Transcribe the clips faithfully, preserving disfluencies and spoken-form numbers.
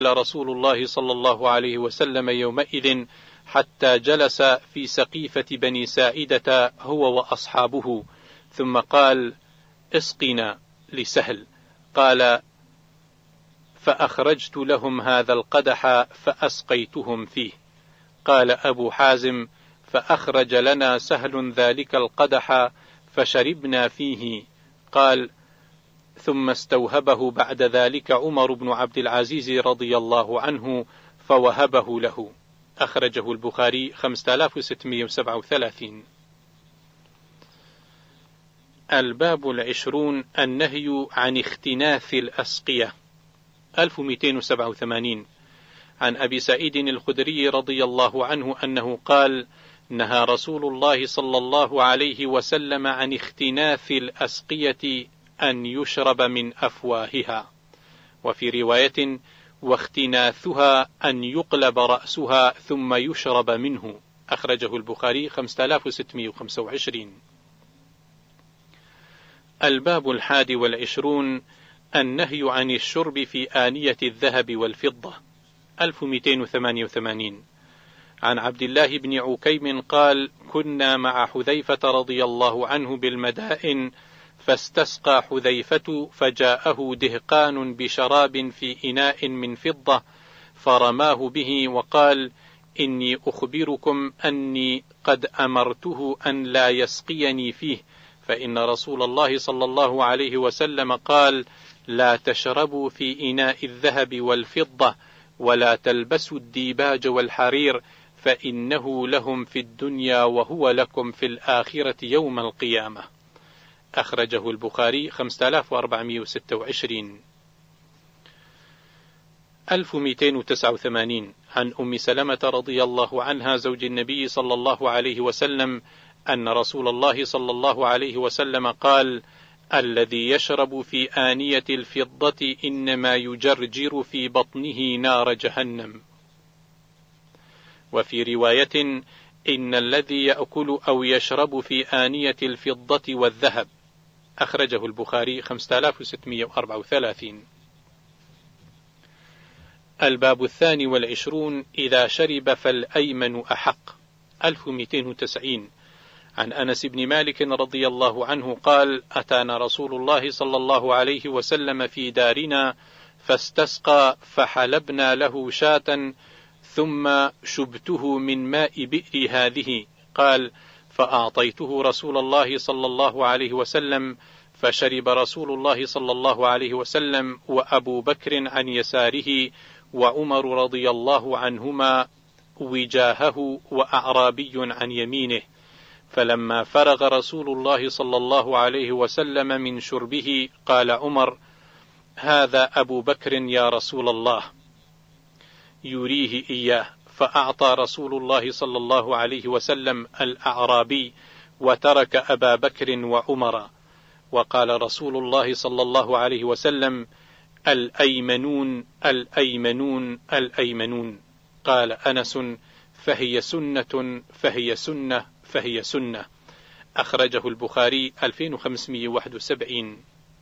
رسول الله صلى الله عليه وسلم يومئذ حتى جلس في سقيفة بني سائدة هو وأصحابه، ثم قال: اسقنا لسهل. قال: فأخرجت لهم هذا القدح فأسقيتهم فيه. قال أبو حازم: فأخرج لنا سهل ذلك القدح فشربنا فيه. قال: ثم استوهبه بعد ذلك عمر بن عبد العزيز رضي الله عنه فوهبه له. أخرجه البخاري خمسة آلاف وستمائة وسبعة وثلاثين. الباب العشرون: النهي عن اختناث الأسقية. ألف ومئتين وسبعة وثمانين. عن أبي سعيد الخدري رضي الله عنه أنه قال: نهى رسول الله صلى الله عليه وسلم عن اختناث الأسقية أن يشرب من أفواهها. وفي رواية: واختناثها أن يقلب رأسها ثم يشرب منه. أخرجه البخاري خمسة آلاف وستمائة وخمسة وعشرين. الباب الحادي والعشرون: النهي عن الشرب في آنية الذهب والفضة. ألف ومئتين وثمانية وثمانين. عن عبد الله بن عكيم قال: كنا مع حذيفة رضي الله عنه بالمدائن، فاستسقى حذيفة فجاءه دهقان بشراب في إناء من فضة فرماه به وقال: إني أخبركم أني قد أمرته أن لا يسقيني فيه، فإن رسول الله صلى الله عليه وسلم قال: لا تشربوا في إناء الذهب والفضة، ولا تلبسوا الديباج والحرير، فإنه لهم في الدنيا وهو لكم في الآخرة يوم القيامة. أخرجه البخاري خمسة آلاف وأربعمائة وستة وعشرين. ألف ومئتين وتسعة وثمانين. عن أم سلمة رضي الله عنها زوج النبي صلى الله عليه وسلم أن رسول الله صلى الله عليه وسلم قال: الذي يشرب في آنية الفضة إنما يجرجر في بطنه نار جهنم. وفي رواية: إن الذي يأكل أو يشرب في آنية الفضة والذهب. أخرجه البخاري خمسة آلاف وستمائة وأربعة وثلاثين. الباب الثاني والعشرون: إذا شرب فالأيمن أحق. ألف ومئتين وتسعين. عن أنس بن مالك رضي الله عنه قال: أتانا رسول الله صلى الله عليه وسلم في دارنا فاستسقى فحلبنا له شاة ثم شبته من ماء بئر هذه. قال: فأعطيته رسول الله صلى الله عليه وسلم فشرب رسول الله صلى الله عليه وسلم وأبو بكر عن يساره وعمر رضي الله عنهما وجاهه وأعرابي عن يمينه. فلما فرغ رسول الله صلى الله عليه وسلم من شربه قال عمر: هذا أبو بكر يا رسول الله، يريه إياه. فأعطى رسول الله صلى الله عليه وسلم الأعرابي وترك أبا بكر وعمر. وقال رسول الله صلى الله عليه وسلم: الأيمنون الأيمنون الأيمنون. قال أنس: فهي سنة فهي سنة فهي سنة. أخرجه البخاري ألفين وخمسمائة وواحد وسبعين.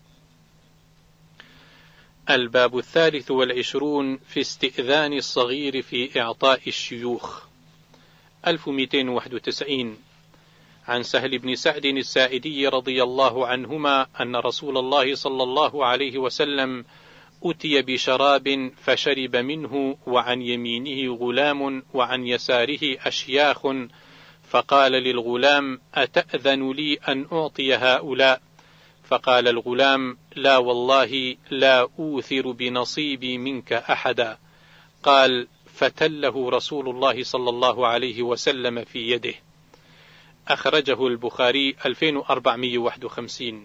الباب الثالث والعشرون: في استئذان الصغير في إعطاء الشيوخ. ألف ومئتين وواحد وتسعين. عن سهل بن سعد السائدي رضي الله عنهما أن رسول الله صلى الله عليه وسلم أتي بشراب فشرب منه، وعن يمينه غلام وعن يساره أشياخ، فقال للغلام: أتأذن لي أن أعطي هؤلاء؟ فقال الغلام: لا والله لا أوثر بنصيبي منك أحدا. قال: فتله رسول الله صلى الله عليه وسلم في يده. أخرجه البخاري ألفين وأربعمائة وواحد وخمسين.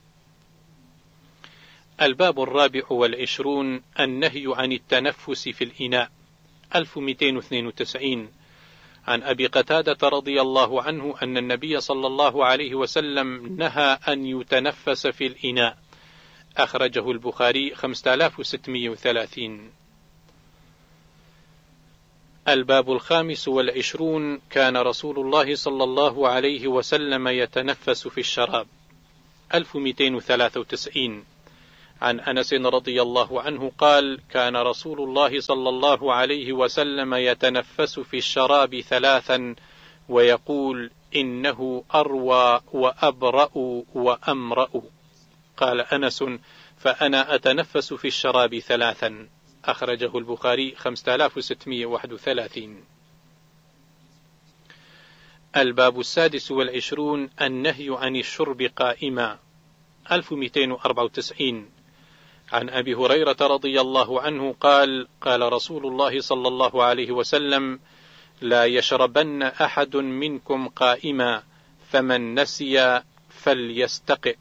الباب الرابع والعشرون: النهي عن التنفس في الإناء. ألف ومئتين واثنين وتسعين. عن أبي قتادة رضي الله عنه أن النبي صلى الله عليه وسلم نهى أن يتنفس في الإناء. أخرجه البخاري خمسة آلاف وستمائة وثلاثين. الباب الخامس والعشرون: كان رسول الله صلى الله عليه وسلم يتنفس في الشراب. ألف ومئتين وثلاثة وتسعين. عن أنس رضي الله عنه قال: كان رسول الله صلى الله عليه وسلم يتنفس في الشراب ثلاثا ويقول: إنه أروى وأبرأ وأمرأ. قال أنس: فأنا أتنفس في الشراب ثلاثا. أخرجه البخاري خمسة آلاف وستمائة وواحد وثلاثين. الباب السادس والعشرون: النهي عن الشرب قائما. ألف ومئتين وأربعة وتسعين. عن أبي هريرة رضي الله عنه قال: قال رسول الله صلى الله عليه وسلم: لا يشربن أحد منكم قائما، فمن نسي فليستقئ.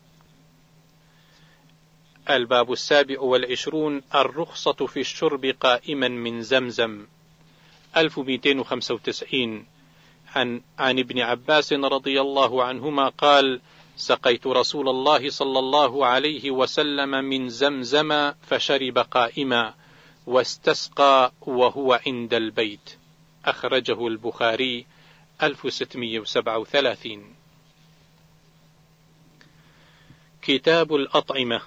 الباب السابع والعشرون: الرخصة في الشرب قائما من زمزم. ألف ومئتين وخمسة وتسعين. عن, عن ابن عباس رضي الله عنهما قال: سقيت رسول الله صلى الله عليه وسلم من زمزم فشرب قائما، واستسقى وهو عند البيت. أخرجه البخاري ألف وستمائة وسبعة وثلاثين. كتاب الأطعمة.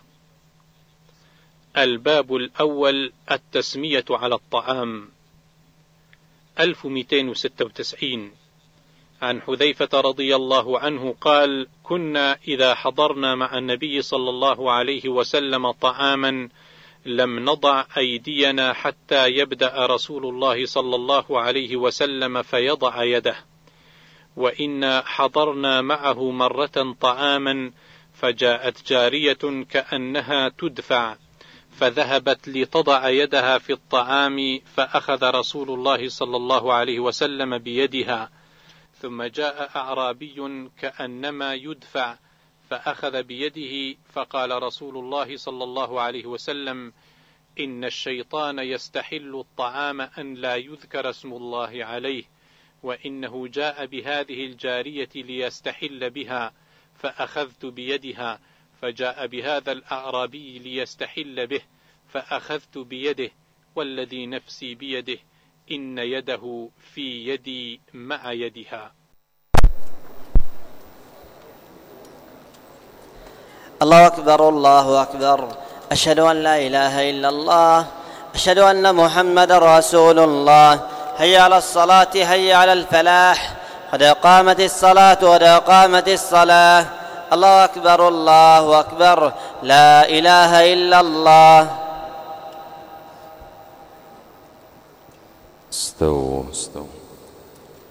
الباب الأول: التسمية على الطعام. ألف ومئتين وستة وتسعين. عن حذيفة رضي الله عنه قال: كنا إذا حضرنا مع النبي صلى الله عليه وسلم طعاما لم نضع أيدينا حتى يبدأ رسول الله صلى الله عليه وسلم فيضع يده. وإنا حضرنا معه مرة طعاما فجاءت جارية كأنها تدفع فذهبت لتضع يدها في الطعام، فأخذ رسول الله صلى الله عليه وسلم بيدها، ثم جاء أعرابي كأنما يدفع فأخذ بيده، فقال رسول الله صلى الله عليه وسلم: إن الشيطان يستحل الطعام أن لا يذكر اسم الله عليه، وإنه جاء بهذه الجارية ليستحل بها، فأخذت بيدها، فجاء بهذا الأعرابي ليستحل به، فأخذت بيده، والذي نفسي بيده إن يده في يدي مع يدها. الله أكبر الله أكبر، أشهد أن لا إله إلا الله، أشهد أن محمد رسول الله. هيا على الصلاة هيا على الفلاح، قد قامت الصلاة قد قامت الصلاة. الله أكبر الله أكبر، لا إله إلا الله. استووا استووا.